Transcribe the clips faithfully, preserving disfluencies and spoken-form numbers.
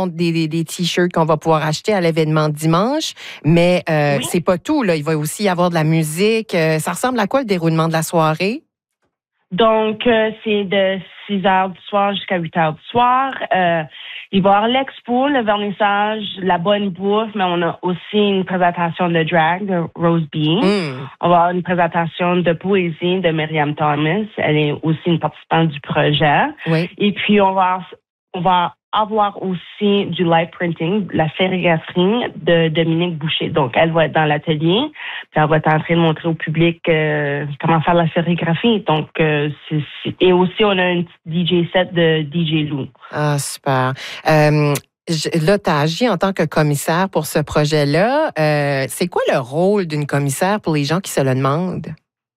bon, des, des, des t-shirts qu'on va pouvoir acheter à l'événement dimanche, mais euh, Oui. c'est pas tout, là. Il va aussi y avoir de la musique. Euh, ça ressemble à quoi le déroulement de la soirée? Donc, euh, c'est de six heures du soir jusqu'à huit heures du soir. Euh, il va y avoir l'expo, le vernissage, la bonne bouffe, mais on a aussi une présentation de drag de Rose B. Mm. On va avoir une présentation de poésie de Myriam Thomas. Elle est aussi une participante du projet. Oui. Et puis, on va, on va avoir aussi du live printing, la sérigraphie de Dominique Boucher. Donc, elle va être dans l'atelier, puis elle va être en train de montrer au public euh, comment faire la sérigraphie. Donc, euh, c'est, c'est... et aussi, on a un petit D J set de D J Lou. Ah, super. Euh, je, là, tu as agi en tant que commissaire pour ce projet-là. Euh, c'est quoi le rôle d'une commissaire pour les gens qui se le demandent?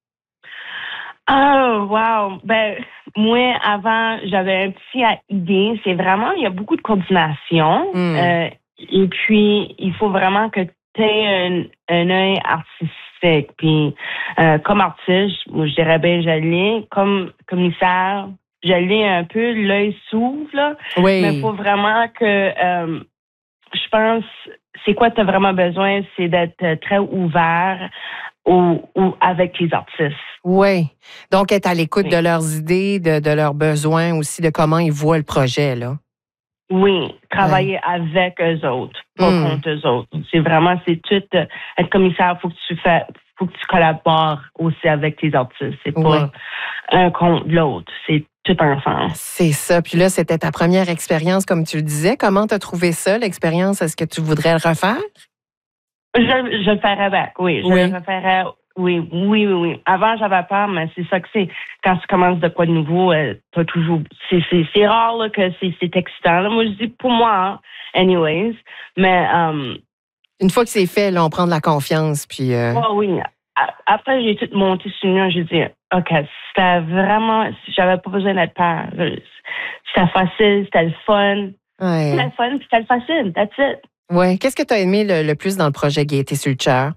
Oh, wow. Ben, moi, avant, j'avais un petit idée. C'est vraiment, il y a beaucoup de coordination. Mm. Euh, et puis, il faut vraiment que tu aies un, un œil artistique. Puis, euh, comme artiste, moi, je dirais bien, j'allais. Comme commissaire, j'allais un peu, l'œil s'ouvre, là. Oui. Mais il faut vraiment que, euh, je pense, c'est quoi tu as vraiment besoin, c'est d'être très ouvert au, au, avec les artistes. Oui. Donc, être à l'écoute Oui. de leurs idées, de, de leurs besoins aussi, de comment ils voient le projet, là. Oui, travailler ouais. avec eux autres, pas mm. contre eux autres. C'est vraiment, c'est tout, euh, être commissaire, faut que tu fais, faut que tu collabores aussi avec tes artistes. C'est pas oui. un contre l'autre, c'est tout ensemble. C'est ça. Puis là, c'était ta première expérience, comme tu le disais. Comment tu as trouvé ça, l'expérience? Est-ce que tu voudrais le refaire? Je, je le ferais avec, oui. Je oui. le referais, oui, oui, oui, oui. Avant, j'avais peur, mais c'est ça que c'est. Quand tu commences de quoi de nouveau, euh, t'as toujours... C'est, c'est, c'est rare là, que c'est, c'est excitant. Là. Moi, je dis pour moi, hein, anyways. Mais... Um, Une fois que c'est fait, là, on prend de la confiance, puis... Euh... Oh, oui. Après, j'ai tout monté sur nous. J'ai dit, OK, c'était vraiment... J'avais pas besoin d'être peur. C'était facile, c'était le fun. Ouais. C'était le fun, puis c'était le facile. That's it. Oui. Qu'est-ce que tu as aimé le, le plus dans le projet Gaieté sur le Chair?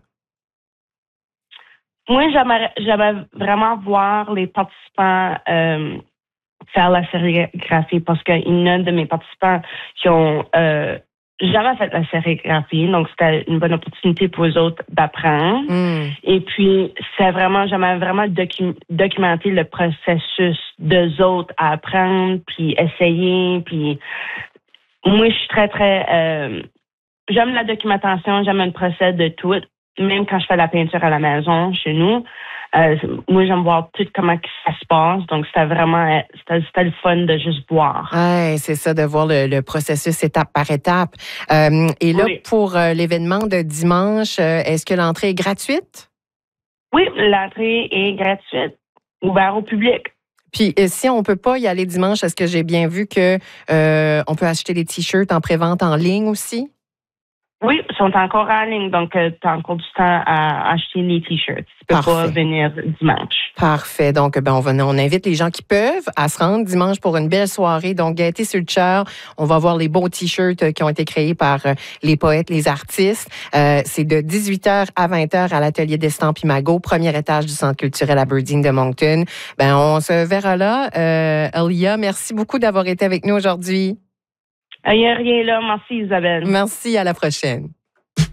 Moi, j'aimerais, j'aimerais vraiment voir les participants euh, faire la sérigraphie parce qu'il y en a de mes participants qui ont euh, jamais fait la sérigraphie. Donc, c'était une bonne opportunité pour eux autres d'apprendre. Mm. Et puis, c'est vraiment, j'aimerais vraiment docu- documenter le processus d'eux autres à apprendre, puis essayer. Puis, moi, je suis très, très... Euh, j'aime la documentation, j'aime le procès de tout. Même quand je fais la peinture à la maison, chez nous, euh, moi, j'aime voir tout comment ça se passe. Donc, c'était vraiment, c'était, c'était le fun de juste voir. Ouais, c'est ça, de voir le, le processus étape par étape. Euh, et là, oui. pour euh, l'événement de dimanche, euh, est-ce que l'entrée est gratuite? Oui, l'entrée est gratuite, ouverte au public. Puis, si on ne peut pas y aller dimanche, est-ce que j'ai bien vu que euh, on peut acheter des t-shirts en pré-vente en ligne aussi? Oui, ils sont encore en ligne, donc euh, tu as encore du temps à acheter les t-shirts. Tu peux Parfait. pas venir dimanche. Parfait. Donc, ben, on, va, on invite les gens qui peuvent à se rendre dimanche pour une belle soirée. Donc, Gaieté sur le Chair. On va voir les beaux t-shirts qui ont été créés par les poètes, les artistes. Euh, c'est de dix-huit heures à vingt heures à l'atelier d'Estampes Imago, premier étage du Centre culturel Aberdeen de Moncton. Ben, on se verra là. Euh, Elia, merci beaucoup d'avoir été avec nous aujourd'hui. Il n'y a rien là. Merci, Isabelle. Merci. À la prochaine.